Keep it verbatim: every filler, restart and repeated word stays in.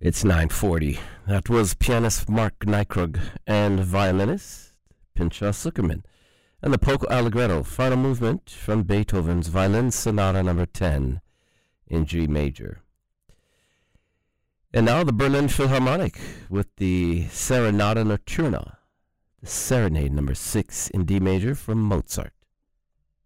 It's nine forty. That was pianist Mark Nykrug and violinist Pinchas Zuckerman. And the Polka Allegretto, final movement from Beethoven's Violin Sonata number ten in G major. And now the Berlin Philharmonic with the Serenata Nocturna, the Serenade number six in D major from Mozart.